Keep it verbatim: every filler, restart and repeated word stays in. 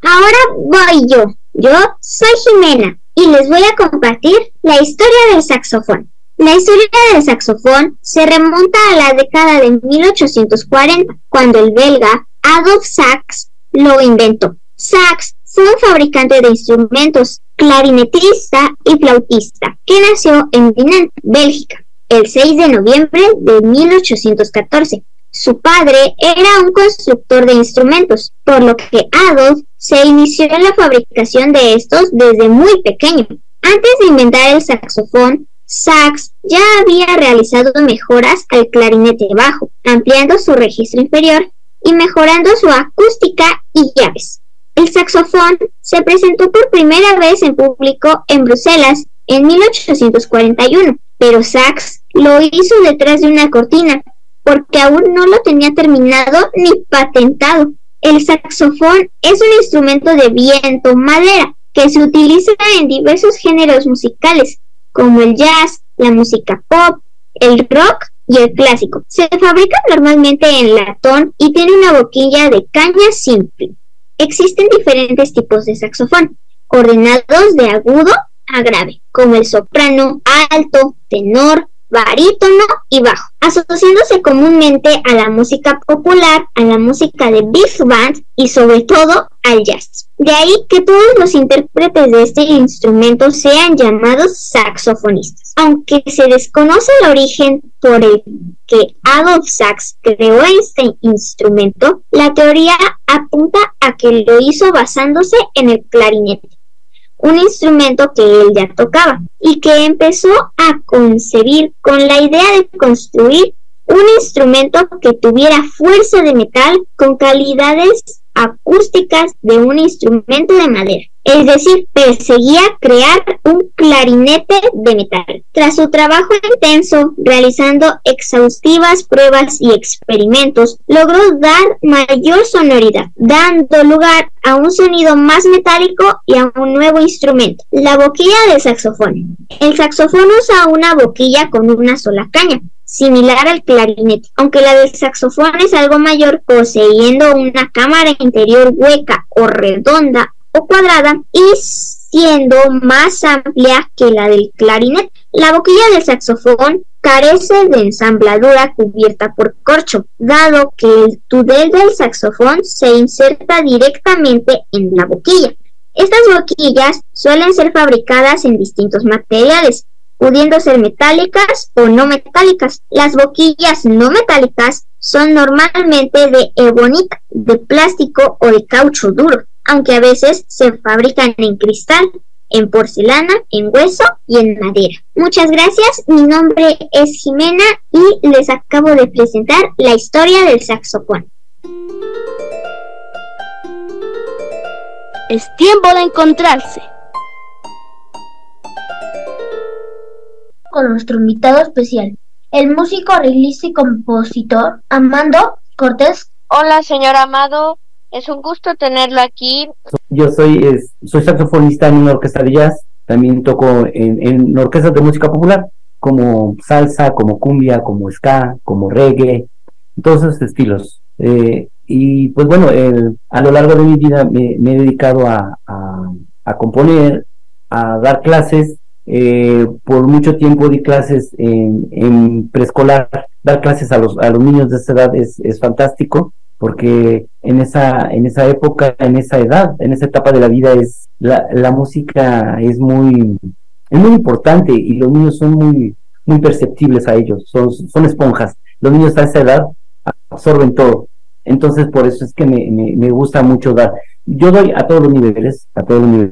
Ahora voy yo. Yo soy Jimena y les voy a compartir la historia del saxofón. La historia del saxofón se remonta a la década de mil ochocientos cuarenta, cuando el belga Adolphe Sax lo inventó. Sax fue un fabricante de instrumentos, clarinetista y flautista, que nació en Dinant, Bélgica, el seis de noviembre de mil ochocientos catorce. Su padre era un constructor de instrumentos, por lo que Adolphe se inició en la fabricación de estos desde muy pequeño. Antes de inventar el saxofón, Sax ya había realizado mejoras al clarinete bajo, ampliando su registro inferior y mejorando su acústica y llaves. El saxofón se presentó por primera vez en público en Bruselas en mil ochocientos cuarenta y uno, pero Sax lo hizo detrás de una cortina, porque aún no lo tenía terminado ni patentado. El saxofón es un instrumento de viento madera que se utiliza en diversos géneros musicales, como el jazz, la música pop, el rock y el clásico. Se fabrica normalmente en latón y tiene una boquilla de caña simple. Existen diferentes tipos de saxofón, ordenados de agudo a grave, como el soprano, alto, tenor, barítono y bajo, asociándose comúnmente a la música popular, a la música de big band y sobre todo al jazz. De ahí que todos los intérpretes de este instrumento sean llamados saxofonistas. Aunque se desconoce el origen por el que Adolphe Sax creó este instrumento, la teoría apunta a que lo hizo basándose en el clarinete, un instrumento que él ya tocaba y que empezó a concebir con la idea de construir un instrumento que tuviera fuerza de metal con calidades acústicas de un instrumento de madera. Es decir, perseguía crear un clarinete de metal. Tras su trabajo intenso, realizando exhaustivas pruebas y experimentos, logró dar mayor sonoridad, dando lugar a un sonido más metálico y a un nuevo instrumento, la boquilla del saxofón. El saxofón usa una boquilla con una sola caña, similar al clarinete, aunque la del saxofón es algo mayor, poseyendo una cámara interior hueca o redonda o cuadrada y siendo más amplia que la del clarinete. La boquilla del saxofón carece de ensambladura cubierta por corcho, dado que el tudel del saxofón se inserta directamente en la boquilla. Estas boquillas suelen ser fabricadas en distintos materiales, pudiendo ser metálicas o no metálicas. Las boquillas no metálicas son normalmente de ebonita, de plástico o de caucho duro, aunque a veces se fabrican en cristal, en porcelana, en hueso y en madera. Muchas gracias, mi nombre es Jimena y les acabo de presentar la historia del saxofón. Es tiempo de encontrarse con nuestro invitado especial, el músico, arreglista y compositor Amado Cortés. Hola, señor Amado, es un gusto tenerlo aquí. Yo soy, es, soy saxofonista en una orquesta de jazz, también toco en, en orquestas de música popular, como salsa, como cumbia, como ska, como reggae, todos esos estilos. Eh, y pues bueno, el, a lo largo de mi vida me, me he dedicado a, a, a componer, a dar clases. Eh, por mucho tiempo di clases en, en preescolar. Dar clases a los a los niños de esa edad es, es fantástico, porque en esa en esa época, en esa edad, en esa etapa de la vida es la, la música es muy es muy importante y los niños son muy muy perceptibles a ellos, son son esponjas. Los niños a esa edad absorben todo. Entonces por eso es que me, me, me gusta mucho dar. Yo doy a todos los niveles, a todos los niveles.